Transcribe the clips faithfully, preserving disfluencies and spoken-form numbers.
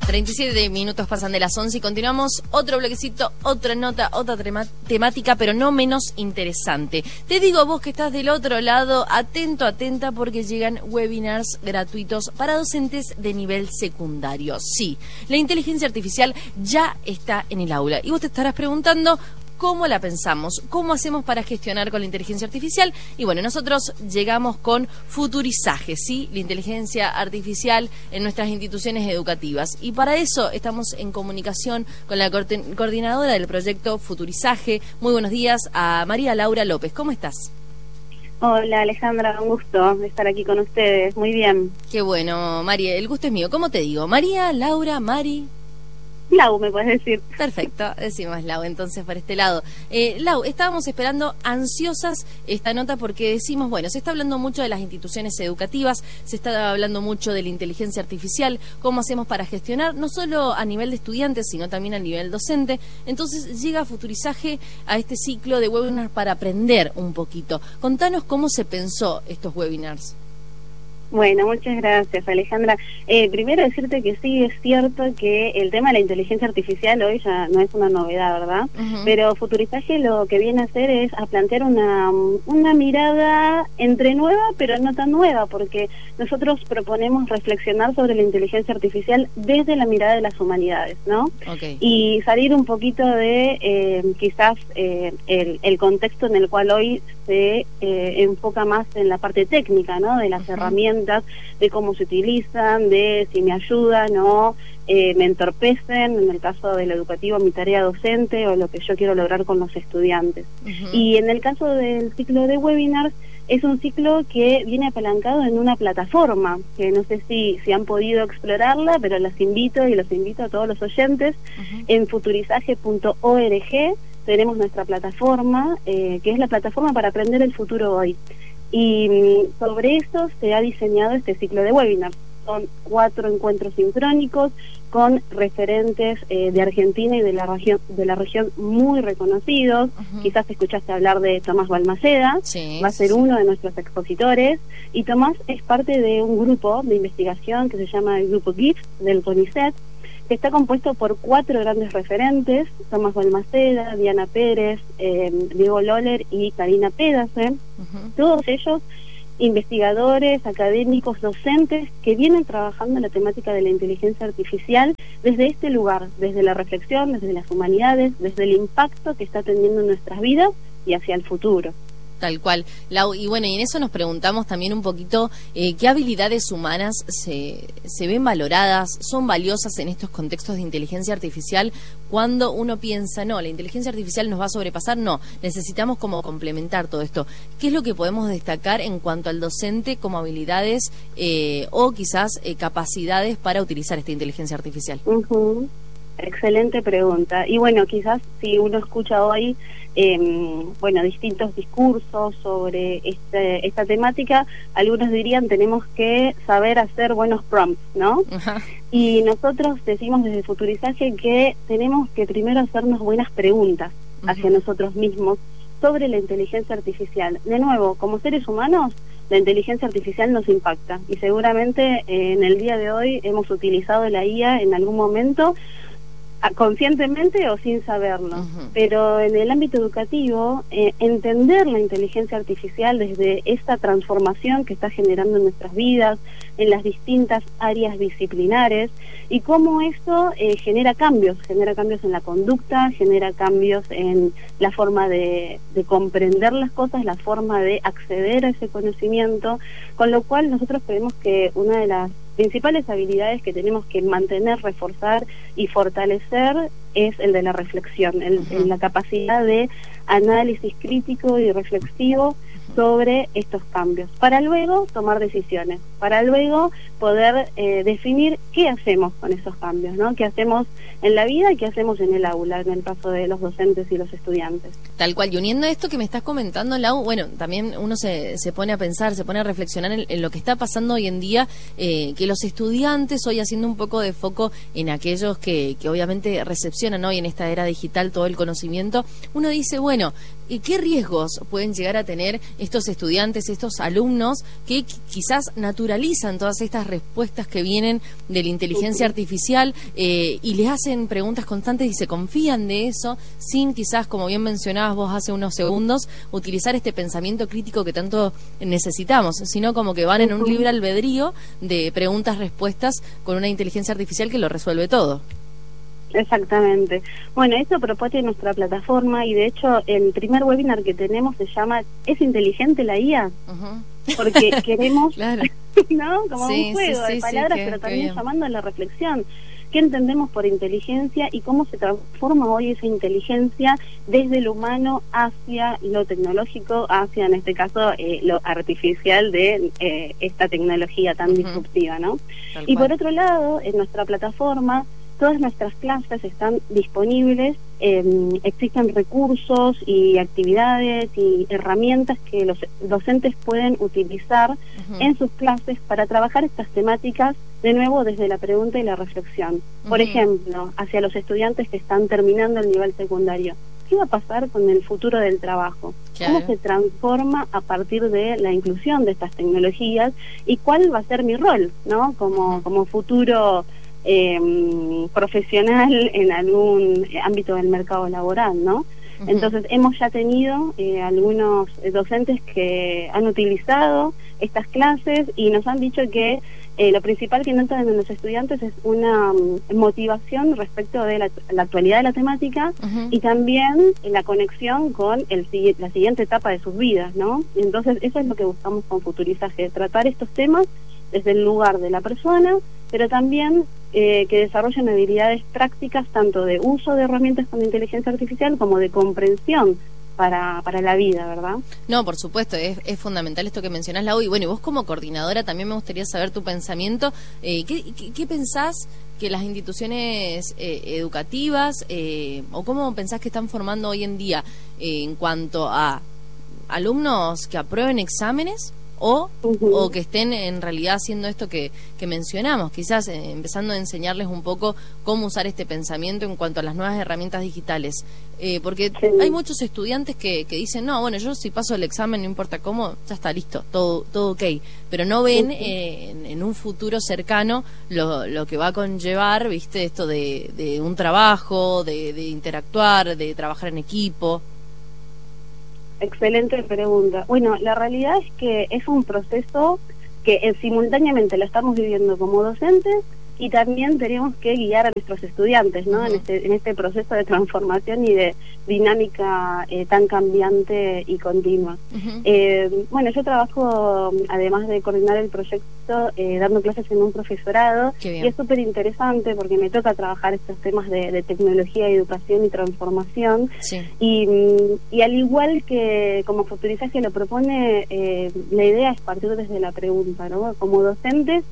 treinta y siete minutos pasan de las once y continuamos otro bloquecito, otra nota, otra tema, temática, pero no menos interesante. Te digo vos que estás del otro lado, atento, atenta, porque llegan webinars gratuitos para docentes de nivel secundario. Sí, la inteligencia artificial ya está en el aula y vos te estarás preguntando cómo la pensamos, cómo hacemos para gestionar con la inteligencia artificial. Y bueno, nosotros llegamos con Futurizaje, ¿sí? La inteligencia artificial en nuestras instituciones educativas. Y para eso estamos en comunicación con la coordinadora del proyecto Futurizaje. Muy buenos días a María Laura López. ¿Cómo estás? Hola Alejandra, un gusto estar aquí con ustedes. Muy bien. Qué bueno, María, el gusto es mío. ¿Cómo te digo? María, Laura, Mari... Lau, me puedes decir. Perfecto, decimos Lau entonces por este lado. Eh, Lau, estábamos esperando ansiosas esta nota porque decimos, bueno, se está hablando mucho de las instituciones educativas, se está hablando mucho de la inteligencia artificial, cómo hacemos para gestionar, no solo a nivel de estudiantes, sino también a nivel docente. Entonces llega Futurizaje a este ciclo de webinars para aprender un poquito. Contanos cómo se pensó estos webinars. Bueno, muchas gracias Alejandra. Eh, primero decirte que sí, es cierto que el tema de la inteligencia artificial hoy ya no es una novedad, ¿verdad? Uh-huh. Pero Futurizaje lo que viene a hacer es a plantear una, una mirada entre nueva, pero no tan nueva, porque nosotros proponemos reflexionar sobre la inteligencia artificial desde la mirada de las humanidades, ¿no? Okay. Y salir un poquito de eh, quizás eh, el, el contexto en el cual hoy se eh, enfoca más en la parte técnica, ¿no? De las uh-huh. herramientas, de cómo se utilizan, de si me ayudan o eh, me entorpecen, en el caso del educativo, mi tarea docente o lo que yo quiero lograr con los estudiantes. Uh-huh. Y en el caso del ciclo de webinars, es un ciclo que viene apalancado en una plataforma, que no sé si, si han podido explorarla, pero las invito y los invito a todos los oyentes. Uh-huh. En futurizaje punto org tenemos nuestra plataforma, eh, que es la plataforma para aprender el futuro hoy. Y sobre eso se ha diseñado este ciclo de webinars. Son cuatro encuentros sincrónicos con referentes eh, de Argentina y de la región de la región muy reconocidos. Uh-huh. Quizás escuchaste hablar de Tomás Balmaceda, sí, va a ser sí. uno de nuestros expositores. Y Tomás es parte de un grupo de investigación que se llama el Grupo G I F del CONICET, que está compuesto por cuatro grandes referentes: Tomás Balmaceda, Diana Pérez, eh, Diego Loller y Karina Pedersen. Uh-huh. Todos ellos investigadores, académicos, docentes que vienen trabajando la temática de la inteligencia artificial desde este lugar, desde la reflexión, desde las humanidades, desde el impacto que está teniendo en nuestras vidas y hacia el futuro. Tal cual, Lau, y bueno, y en eso nos preguntamos también un poquito eh, qué habilidades humanas se, se ven valoradas, son valiosas en estos contextos de inteligencia artificial, cuando uno piensa, no, la inteligencia artificial nos va a sobrepasar, no, necesitamos como complementar todo esto. ¿Qué es lo que podemos destacar en cuanto al docente como habilidades eh, o quizás eh, capacidades para utilizar esta inteligencia artificial? Uh-huh. Excelente pregunta. Y bueno, quizás si uno escucha hoy eh, bueno, distintos discursos sobre este, esta temática, algunos dirían tenemos que saber hacer buenos prompts, ¿no? Ajá. Y nosotros decimos desde Futurizaje que tenemos que primero hacernos buenas preguntas hacia uh-huh. nosotros mismos sobre la inteligencia artificial. De nuevo, como seres humanos, la inteligencia artificial nos impacta y seguramente eh, en el día de hoy hemos utilizado la I A en algún momento, conscientemente o sin saberlo. Uh-huh. Pero en el ámbito educativo, eh, entender la inteligencia artificial desde esta transformación que está generando en nuestras vidas, en las distintas áreas disciplinares, y cómo esto eh, genera cambios, genera cambios en la conducta, genera cambios en la forma de, de comprender las cosas, la forma de acceder a ese conocimiento, con lo cual nosotros creemos que una de las principales habilidades que tenemos que mantener, reforzar y fortalecer es el de la reflexión, el, uh-huh. la capacidad de análisis crítico y reflexivo sobre estos cambios, para luego tomar decisiones, para luego poder eh, definir qué hacemos con esos cambios, ¿no? Qué hacemos en la vida y qué hacemos en el aula, en el caso de los docentes y los estudiantes. Tal cual, y uniendo esto que me estás comentando, Lau, bueno, también uno se, se pone a pensar, se pone a reflexionar en, en lo que está pasando hoy en día, eh, que los estudiantes hoy haciendo un poco de foco en aquellos que, que obviamente recepcionan hoy en esta era digital todo el conocimiento, uno dice, bueno, ¿y qué riesgos pueden llegar a tener estos estudiantes, estos alumnos que quizás naturalizan todas estas respuestas que vienen de la inteligencia artificial eh, y les hacen preguntas constantes y se confían de eso sin quizás, como bien mencionabas vos hace unos segundos, utilizar este pensamiento crítico que tanto necesitamos, sino como que van en un libre albedrío de preguntas-respuestas con una inteligencia artificial que lo resuelve todo? Exactamente. Bueno, eso propone nuestra plataforma y de hecho el primer webinar que tenemos se llama ¿Es inteligente la I A? Uh-huh. Porque queremos, claro. ¿no? Como sí, un juego sí, de sí, palabras, sí, que, pero también llamando a la reflexión. ¿Qué entendemos por inteligencia y cómo se transforma hoy esa inteligencia desde lo humano hacia lo tecnológico, hacia, en este caso, eh, lo artificial de eh, esta tecnología tan uh-huh. disruptiva, ¿no? Tal y cual. Por otro lado, en nuestra plataforma, todas nuestras clases están disponibles, eh, existen recursos y actividades y herramientas que los docentes pueden utilizar uh-huh. en sus clases para trabajar estas temáticas, de nuevo, desde la pregunta y la reflexión. Por uh-huh. ejemplo, hacia los estudiantes que están terminando el nivel secundario. ¿Qué va a pasar con el futuro del trabajo? Claro. ¿Cómo se transforma a partir de la inclusión de estas tecnologías? ¿Y cuál va a ser mi rol, ¿no? Como, uh-huh. como futuro Eh, profesional en algún ámbito del mercado laboral, ¿no? Uh-huh. Entonces hemos ya tenido eh, algunos docentes que han utilizado estas clases y nos han dicho que eh, lo principal que notan en los estudiantes es una um, motivación respecto de la, la actualidad de la temática uh-huh. y también la conexión con el, la siguiente etapa de sus vidas, ¿no? Entonces eso es lo que buscamos con Futurizaje, tratar estos temas desde el lugar de la persona, pero también eh, que desarrollen habilidades prácticas tanto de uso de herramientas con inteligencia artificial como de comprensión para, para la vida, ¿verdad? No, por supuesto, es, es fundamental esto que mencionás, Lau, y bueno, y vos como coordinadora también me gustaría saber tu pensamiento. Eh, ¿qué, qué, ¿Qué pensás que las instituciones eh, educativas, eh, o cómo pensás que están formando hoy en día eh, en cuanto a alumnos que aprueben exámenes o, uh-huh. o que estén en realidad haciendo esto que, que mencionamos, quizás eh, empezando a enseñarles un poco cómo usar este pensamiento en cuanto a las nuevas herramientas digitales? Eh, porque sí. hay muchos estudiantes que, que dicen, no, bueno, yo si paso el examen, no importa cómo, ya está listo, todo todo ok, pero no ven uh-huh. eh, en, en un futuro cercano lo, lo que va a conllevar, viste, esto de, de un trabajo, de, de interactuar, de trabajar en equipo. Excelente pregunta. Bueno, la realidad es que es un proceso que eh, simultáneamente lo estamos viviendo como docentes y también tenemos que guiar a nuestros estudiantes, ¿no? Uh-huh. En este en este proceso de transformación y de dinámica eh, tan cambiante y continua. Uh-huh. Eh, bueno, yo trabajo, además de coordinar el proyecto, eh, dando clases en un profesorado, y es súper interesante porque me toca trabajar estos temas de, de tecnología, educación y transformación. Sí. Y, y al igual que como Futurizaje lo propone, eh, la idea es partir desde la pregunta, ¿no? Como docentes,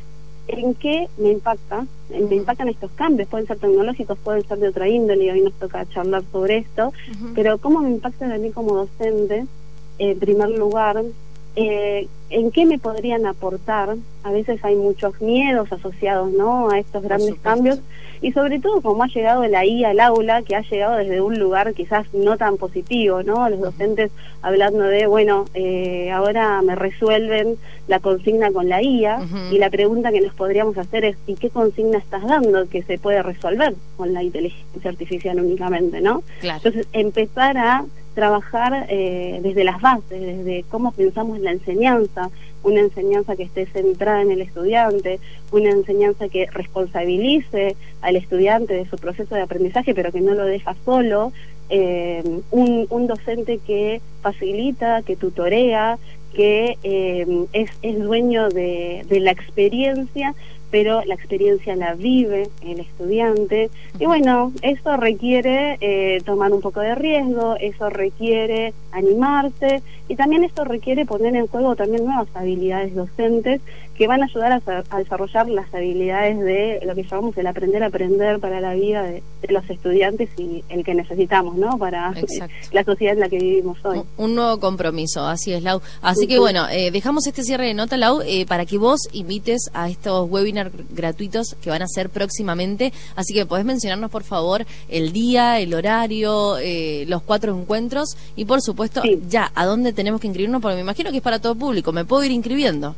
¿en qué me impacta? Me impactan estos cambios, pueden ser tecnológicos, pueden ser de otra índole, y hoy nos toca charlar sobre esto, uh-huh. pero ¿cómo me impactan a mí como docente? En primer lugar, eh, ¿en qué me podrían aportar? A veces hay muchos miedos asociados, ¿no?, a estos grandes cambios, y sobre todo como ha llegado la I A al aula, que ha llegado desde un lugar quizás no tan positivo, ¿no? Los docentes hablando de, bueno, eh, ahora me resuelven la consigna con la I A, uh-huh. y la pregunta que nos podríamos hacer es, ¿y qué consigna estás dando que se puede resolver con la inteligencia artificial únicamente, ¿no? Claro. Entonces, empezar a trabajar eh, desde las bases, desde cómo pensamos la enseñanza, una enseñanza que esté centrada en el estudiante, una enseñanza que responsabilice al estudiante de su proceso de aprendizaje, pero que no lo deja solo, eh, un, un docente que facilita, que tutorea, que eh, es, es dueño de, de la experiencia, pero la experiencia la vive el estudiante. Y bueno, eso requiere eh, tomar un poco de riesgo, eso requiere animarse, y también esto requiere poner en juego también nuevas habilidades docentes que van a ayudar a, a desarrollar las habilidades de lo que llamamos el aprender a aprender para la vida de, de los estudiantes y el que necesitamos, ¿no?, para Exacto. la sociedad en la que vivimos hoy. Un, un nuevo compromiso, así es, Lau. Así uh-huh. que bueno, eh, dejamos este cierre de nota, Lau, eh, para que vos invites a estos webinars webinars gratuitos que van a ser próximamente, así que podés mencionarnos por favor el día, el horario, eh, los cuatro encuentros y por supuesto sí. ya a dónde tenemos que inscribirnos, porque me imagino que es para todo público, ¿me puedo ir inscribiendo?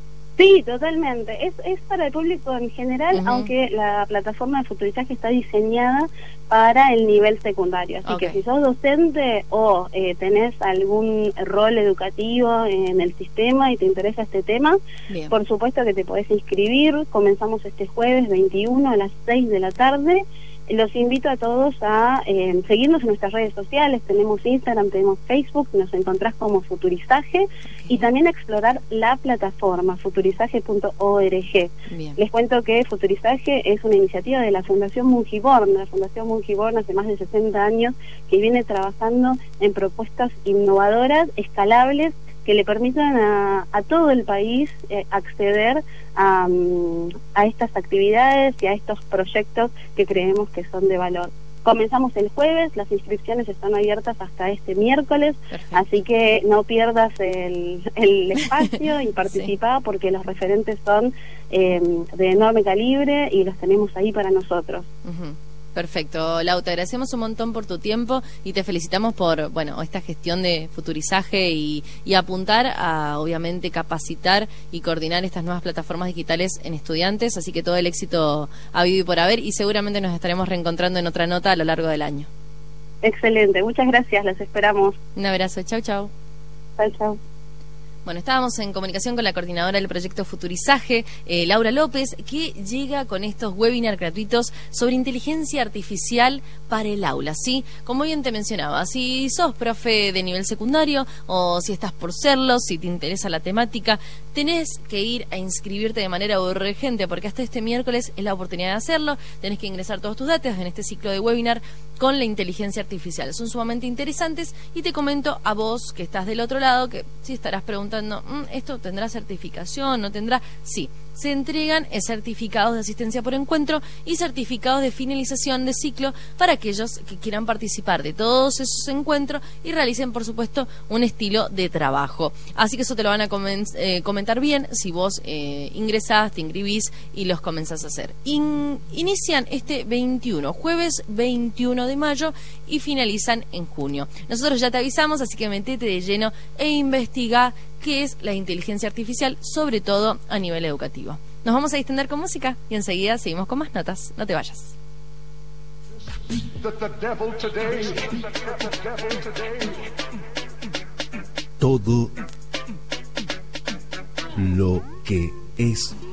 Sí, totalmente. Es, es para el público en general, uh-huh. aunque la plataforma de futurizaje está diseñada para el nivel secundario. Así okay. que si sos docente o eh, tenés algún rol educativo en el sistema y te interesa este tema, bien. Por supuesto que te podés inscribir. Comenzamos este jueves veintiuno a las seis de la tarde. Los invito a todos a eh, seguirnos en nuestras redes sociales. Tenemos Instagram, tenemos Facebook, nos encontrás como Futurizaje, okay. y también a explorar la plataforma futurizaje punto org. Les cuento que Futurizaje es una iniciativa de la Fundación Mungiborn. La Fundación Mungiborn hace más de sesenta años que viene trabajando en propuestas innovadoras, escalables, que le permitan a, a todo el país eh, acceder a, um, a estas actividades y a estos proyectos que creemos que son de valor. Comenzamos el jueves, las inscripciones están abiertas hasta este miércoles, perfecto. Así que no pierdas el, el espacio y participa, sí. porque los referentes son eh, de enorme calibre y los tenemos ahí para nosotros. Uh-huh. Perfecto, Lau, te agradecemos un montón por tu tiempo y te felicitamos por, bueno, esta gestión de futurizaje y, y apuntar a, obviamente, capacitar y coordinar estas nuevas plataformas digitales en estudiantes, así que todo el éxito habido y por haber y seguramente nos estaremos reencontrando en otra nota a lo largo del año. Excelente, muchas gracias, las esperamos. Un abrazo, chau, chau. Chau, chau. Bueno, estábamos en comunicación con la coordinadora del proyecto Futurizaje, eh, Laura López, que llega con estos webinars gratuitos sobre inteligencia artificial para el aula, ¿sí? Como bien te mencionaba, si sos profe de nivel secundario o si estás por serlo, si te interesa la temática, tenés que ir a inscribirte de manera urgente porque hasta este miércoles es la oportunidad de hacerlo. Tenés que ingresar todos tus datos en este ciclo de webinar con la inteligencia artificial. Son sumamente interesantes y te comento a vos que estás del otro lado que si estarás preguntando mmm, ¿esto tendrá certificación? ¿No tendrá? Sí, se entregan certificados de asistencia por encuentro y certificados de finalización de ciclo para aquellos que quieran participar de todos esos encuentros y realicen, por supuesto, un estilo de trabajo. Así que eso te lo van a comen eh, comentar bien si vos eh, ingresás, te inscribís y los comenzás a hacer. In inician este veintiuno, jueves veintiuno de mayo y finalizan en junio. Nosotros ya te avisamos, así que metete de lleno e investiga qué es la inteligencia artificial, sobre todo a nivel educativo. Nos vamos a distender con música y enseguida seguimos con más notas. No te vayas. Todo lo que es